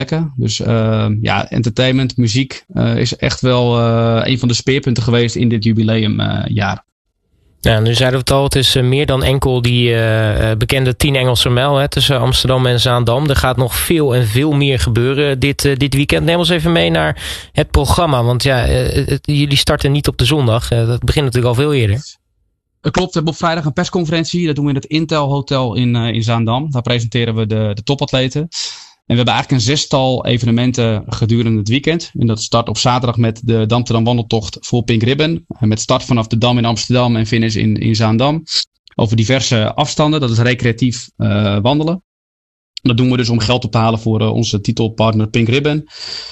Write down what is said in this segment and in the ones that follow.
Dus entertainment, muziek is echt wel een van de speerpunten geweest in dit jubileumjaar. Ja, nu zeiden we het al, het is meer dan enkel die bekende 10 Engelse mijl tussen Amsterdam en Zaandam. Er gaat nog veel en veel meer gebeuren dit weekend. Neem ons even mee naar het programma, want jullie starten niet op de zondag. Dat begint natuurlijk al veel eerder. Klopt, we hebben op vrijdag een persconferentie. Dat doen we in het Intel Hotel in Zaandam. Daar presenteren we de topatleten. En we hebben eigenlijk een 6-tal evenementen gedurende het weekend. En dat start op zaterdag met de Damterdam wandeltocht voor Pink Ribbon. Met start vanaf de Dam in Amsterdam en finish in Zaandam. Over diverse afstanden, dat is recreatief wandelen. Dat doen we dus om geld op te halen voor onze titelpartner Pink Ribbon.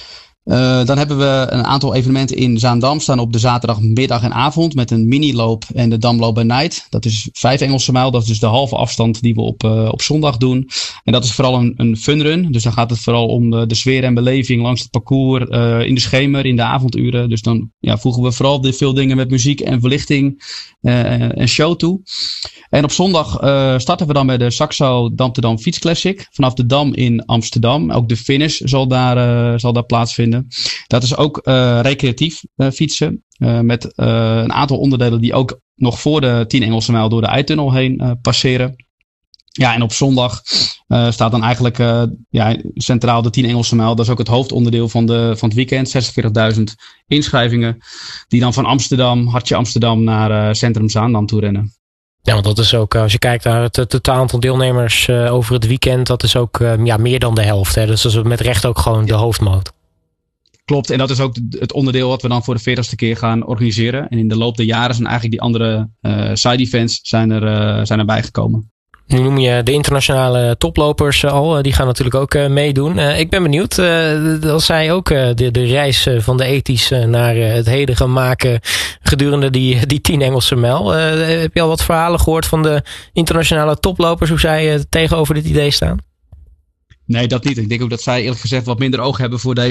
Dan hebben we een aantal evenementen in Zaandam staan op de zaterdagmiddag en avond met een miniloop en de Damloop by Night. Dat is 5 Engelse mijl, dat is dus de halve afstand die we op zondag doen. En dat is vooral een funrun, dus dan gaat het vooral om de sfeer en beleving langs het parcours in de schemer, in de avonduren. Dus dan voegen we vooral veel dingen met muziek en verlichting en show toe. En op zondag starten we dan bij de Saxo Damterdam Fiets Classic vanaf de Dam in Amsterdam. Ook de finish zal daar plaatsvinden. Dat is ook recreatief fietsen met een aantal onderdelen die ook nog voor de 10 Engelse mijl door de Eitunnel heen passeren. Ja, en op zondag staat dan eigenlijk centraal de 10 Engelse mijl. Dat is ook het hoofdonderdeel van het weekend. 46.000 inschrijvingen die dan van Amsterdam, hartje Amsterdam naar Centrum Zaandam toe rennen. Ja, want dat is ook, als je kijkt naar het totaal aantal deelnemers over het weekend, dat is ook meer dan de helft. Hè? Dus dat is met recht ook gewoon de hoofdmoot. Klopt, en dat is ook het onderdeel wat we dan voor de 40ste keer gaan organiseren. En in de loop der jaren zijn eigenlijk die andere side events zijn erbij gekomen. Nu noem je de internationale toplopers al. Die gaan natuurlijk ook meedoen. Ik ben benieuwd. Als zij ook de reis van de ethisch naar het heden gaan maken gedurende die 10 Engelse mijl. Heb je al wat verhalen gehoord van de internationale toplopers? Hoe zij tegenover dit idee staan? Nee, dat niet. Ik denk ook dat zij eerlijk gezegd wat minder oog hebben voor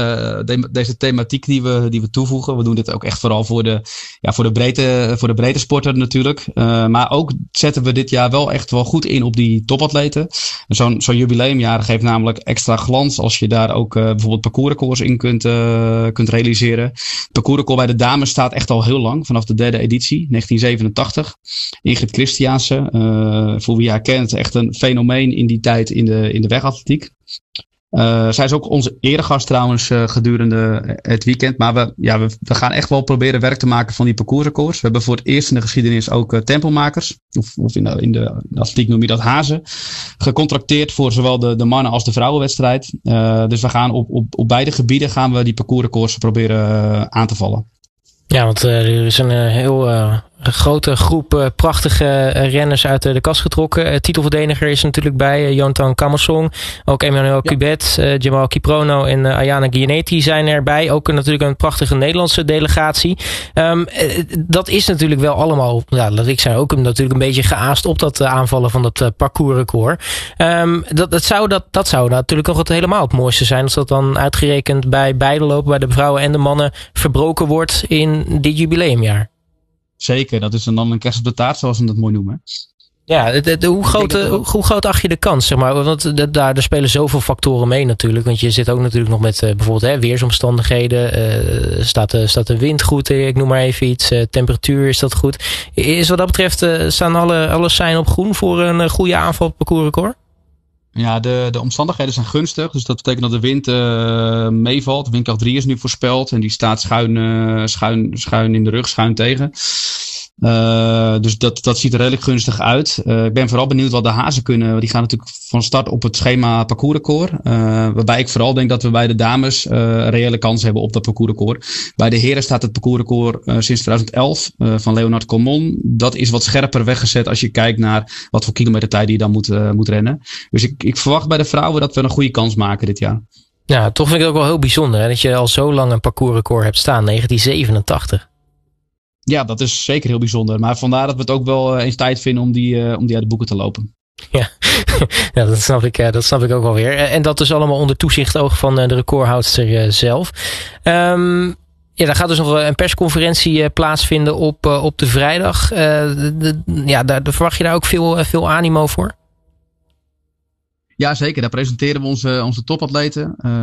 deze thematiek die we toevoegen. We doen dit ook echt vooral voor de breedte sporter natuurlijk. Maar ook zetten we dit jaar wel echt wel goed in op die topatleten. Zo'n jubileumjaar geeft namelijk extra glans als je daar ook bijvoorbeeld parcoursrecords in kunt realiseren. Het parcoursrecord bij de dames staat echt al heel lang, vanaf de 3e editie, 1987. Ingrid Christiaanse, voor wie haar kent, echt een fenomeen in die tijd in de wegatletiek. Zij is ook onze eregast trouwens gedurende het weekend. Maar we gaan echt wel proberen werk te maken van die parcoursrecords. We hebben voor het eerst in de geschiedenis ook tempelmakers. Of in de atletiek noem je dat hazen. Gecontracteerd voor zowel de mannen als de vrouwenwedstrijd. Dus we gaan op beide gebieden gaan we die parcoursrecords proberen aan te vallen. Ja, want er is een heel grote groep prachtige renners uit de kast getrokken. Titelverdediger is natuurlijk bij Jonathan Kammersong. Ook Emmanuel Kibet, Jamal Kiprono en Ayana Gianetti zijn erbij. Ook natuurlijk een prachtige Nederlandse delegatie. Dat is natuurlijk wel allemaal, laat ik zeggen, ook natuurlijk een beetje geaast op dat aanvallen van dat parcoursrecord. Dat zou natuurlijk nog helemaal het mooiste zijn als dat dan uitgerekend bij beide lopen, bij de vrouwen en de mannen, verbroken wordt in dit jubileumjaar. Zeker, dat is dan een kerst op de taart, zoals we dat mooi noemen. Ja, hoe groot acht je de kans, zeg maar? Want daar spelen zoveel factoren mee natuurlijk. Want je zit ook natuurlijk nog met bijvoorbeeld weersomstandigheden. Staat de wind goed? Ik noem maar even iets. Temperatuur, is dat goed? Is wat dat betreft, staan alle seinen op groen voor een goede aanval op het parcoursrecord? Ja, de omstandigheden zijn gunstig. Dus dat betekent dat de wind meevalt. Windkracht 3 is nu voorspeld. En die staat schuin in de rug, schuin tegen. Dus dat ziet er redelijk gunstig uit. Ik ben vooral benieuwd wat de hazen kunnen. Die gaan natuurlijk van start op het schema parcoursrecord. Waarbij ik vooral denk dat we bij de dames reële kans hebben op dat parcoursrecord. Bij de heren staat het parcoursrecord sinds 2011 van Leonard Colmon. Dat is wat scherper weggezet als je kijkt naar wat voor kilometertijd die dan moet rennen. Dus ik verwacht bij de vrouwen dat we een goede kans maken dit jaar. Ja, toch vind ik het ook wel heel bijzonder hè, dat je al zo lang een parcoursrecord hebt staan, 1987. Ja, dat is zeker heel bijzonder. Maar vandaar dat we het ook wel eens tijd vinden om die uit de boeken te lopen. Ja, dat snap ik ook wel weer. En dat is allemaal onder toezicht ook van de recordhoudster zelf. Daar gaat dus nog een persconferentie plaatsvinden op de vrijdag. Daar verwacht je daar ook veel animo voor? Ja, zeker. Daar presenteren we onze topatleten.